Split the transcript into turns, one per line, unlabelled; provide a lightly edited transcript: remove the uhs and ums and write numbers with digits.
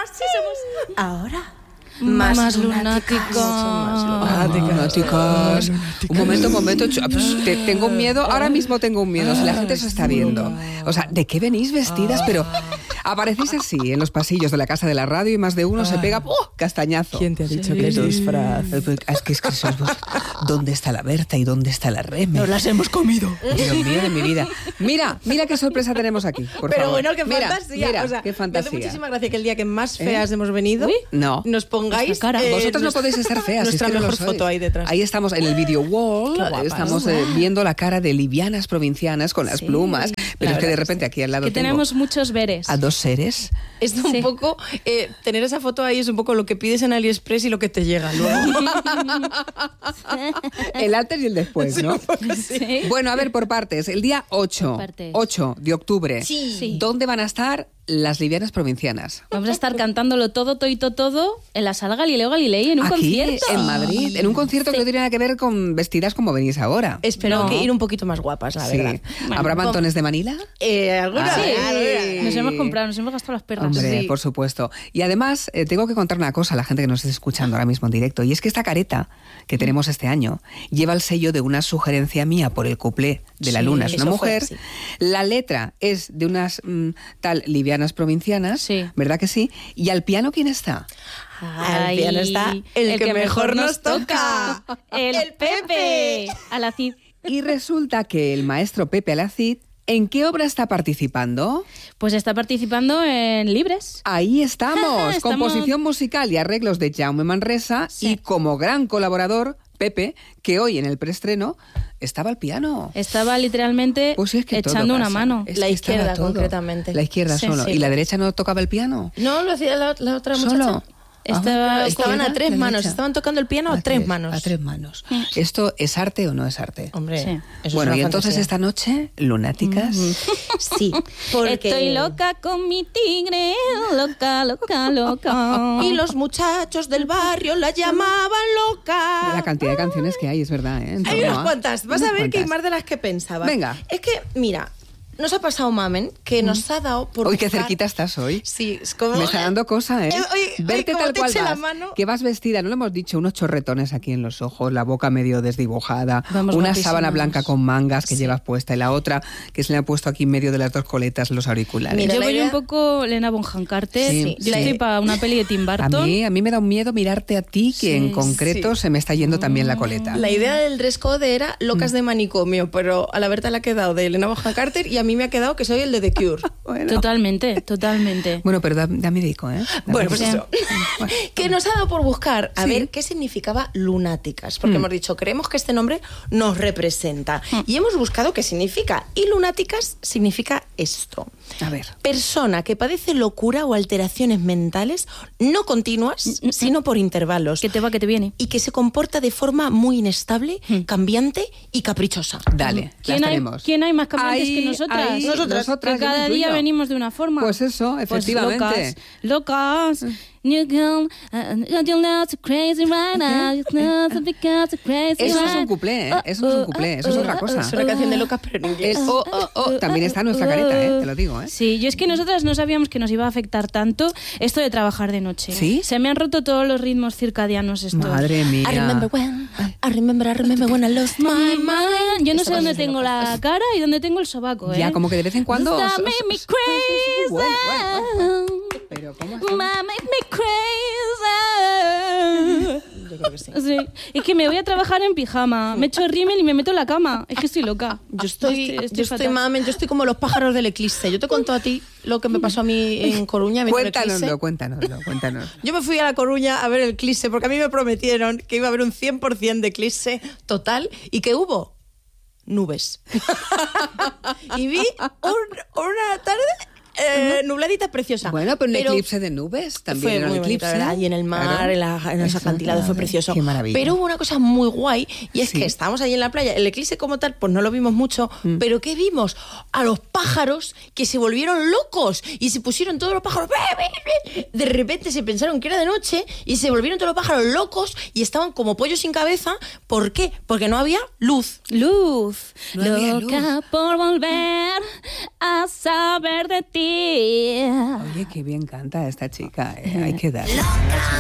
sí somos. Ahora.
Más lunáticas.
Un momento. Tengo un miedo. Ahora mismo tengo un miedo. Si la gente se está viendo. O sea, ¿de qué venís vestidas? Pero aparecéis así en los pasillos de la casa de la radio y más de uno se pega castañazo.
¿Quién te ha dicho que es disfraz?
Es que sois vos. ¿Dónde está la Berta y dónde está la Reme?
Nos las hemos comido.
Dios mío de mi vida. Mira qué sorpresa tenemos aquí. Por favor.
Bueno, qué fantasía.
Mira,
o sea,
qué fantasía.
Me hace muchísima gracia que el día que más feas hemos venido,
no.
nos pongáis
vosotros no podéis estar feas.
Nuestra
es que
mejor
no
foto ahí detrás.
Ahí estamos en el video wall. Estamos viendo la cara de livianas provincianas con las plumas. Pero es que de repente aquí al lado
tenemos muchos veres.
A dos seres.
Esto un poco, tener esa foto ahí es un poco lo que pides en AliExpress y lo que te llega luego.
El antes y el después, ¿no?
Sí.
Bueno, a ver, por partes. El día 8 de octubre.
Sí.
¿Dónde van a estar las livianas provincianas?
Vamos a estar cantándolo todo en la Sala Galileo Galilei, en un concierto.
En Madrid, en un concierto que no tiene nada que ver con vestidas como venís ahora.
Espero que ir un poquito más guapas, la verdad.
Bueno, ¿habrá mantones de Manila?
¿Alguna?
Sí. Nos hemos comprado, nos hemos gastado las perras.
Hombre, por supuesto. Y además, tengo que contar una cosa a la gente que nos esté escuchando ahora mismo en directo, y es que esta careta que tenemos este año lleva el sello de una sugerencia mía por el cuplé de La Luna es una mujer. La letra es de unas tal livianas provincianas, ¿verdad que sí? ¿Y al piano quién está?
Al piano está el que mejor nos toca,
el Pepe Alacid.
Y resulta que el maestro Pepe Alacid, ¿en qué obra está participando?
Pues está participando en Libres.
Ahí estamos. Composición musical y arreglos de Jaume Manresa y como gran colaborador, Pepe, que hoy en el preestreno estaba al piano.
Estaba literalmente echando una mano.
La izquierda, concretamente.
La izquierda solo. ¿Y la derecha no tocaba el piano?
No, lo hacía la otra muchacha. Estaban a tres manos, estaban tocando el piano a tres manos.
A tres manos. ¿Esto es arte o no es arte?
Hombre, eso
bueno,
es
y
una
entonces
fantasía.
esta noche, lunáticas.
Sí, porque...
Estoy loca con mi tigre, loca.
Y los muchachos del barrio la llamaban loca.
La cantidad de canciones que hay, es verdad, ¿eh?
Hay unas cuantas. Vas a ver que hay más de las que pensaba.
Venga.
Es que, mira... Nos ha pasado, Mamen, que nos ha dado por
Uy,
buscar...
qué cerquita estás hoy.
Sí, es como...
Me está dando cosa, ¿eh? Verte
como
tal
te
cual
eche la
vas,
mano.
que vas vestida, no lo hemos dicho, unos chorretones aquí en los ojos, la boca medio desdibujada,
Vamos
una
guapísimas.
sábana blanca con mangas que llevas puesta y la otra que se le ha puesto aquí en medio de las dos coletas los auriculares.
Mira,
Yo
la
voy
idea-
un poco Lena Bonham Carter.
Sí,
Yo
sí.
estoy para una peli de Tim Burton.
A mí me da un miedo mirarte a ti, que en concreto se me está yendo también la coleta.
La idea del dress code era locas de manicomio, pero a la Berta le ha quedado de Elena Bonham Carter y a mí me ha quedado que soy el de The Cure.
Bueno.
Totalmente.
Bueno, pero dame dico, ¿eh?
Bueno, pues eso.
Bueno.
Que nos ha dado por buscar a
Sí.
ver qué significaba lunáticas. Porque hemos dicho, creemos que este nombre nos representa. Y hemos buscado qué significa. Y lunáticas significa esto.
A ver.
Persona que padece locura o alteraciones mentales no continuas, sino por intervalos.
Que te va, que te viene.
Y que se comporta de forma muy inestable, cambiante y caprichosa.
Dale, las tenemos.
¿Quién hay más cambiantes
Ahí,
que nosotras?
ahí, nosotras,
Que
yo me
cada día
incluyo.
venimos de una forma.
Pues eso, efectivamente.
Locas. New girl, you're not so crazy right now. You're not so because you're crazy
Eso no es
right
un cuplé, ¿eh? Eso no es un cuplé, eso es otra cosa.
Es una canción de locas, pero en inglés.
También está nuestra careta, ¿eh? Te lo digo, ¿eh?
Sí, yo es que nosotras no sabíamos que nos iba a afectar tanto esto de trabajar de noche.
¿Sí?
Se me han roto todos los ritmos circadianos estos.
Madre mía.
I remember when I lost my
My
mind.
mind. Yo no
Esta
sé dónde
canción
tengo
de
la
locas.
cara y dónde tengo el sobaco, ¿eh?
Ya, como que de vez en cuando...
That made me crazy.
Bueno. Pero, ¿cómo está?
Mama made me crazy.
Yo creo que sí.
Sí. Es que me voy a trabajar en pijama, me echo rímel y me meto en la cama. Es que estoy loca.
Yo estoy
fatal.
mamen, yo estoy como los pájaros del eclipse. Yo te cuento a ti lo que me pasó a mí en Coruña. viendo el eclipse.
Cuéntanoslo.
Yo me fui a La Coruña a ver el eclipse porque a mí me prometieron que iba a haber un 100% de eclipse total y que hubo nubes. Y vi una tarde nubladita preciosa.
Bueno, pero un eclipse de nubes también
fue
era
muy
un eclipse.
bonito, ¿verdad? Y en el mar,
Claro.
en los
Eso,
acantilados fue precioso.
Qué maravilla.
Pero hubo una cosa muy guay y es
Sí.
que estábamos ahí en la playa. El eclipse como tal, pues no lo vimos mucho, pero ¿qué vimos? A los pájaros que se volvieron locos y se pusieron todos los pájaros. De repente se pensaron que era de noche y se volvieron todos los pájaros locos y estaban como pollos sin cabeza. ¿Por qué? Porque no había luz.
Luz,
No había
loca por volver a saber de ti.
Oye, Qué bien canta esta chica. Hay que darle.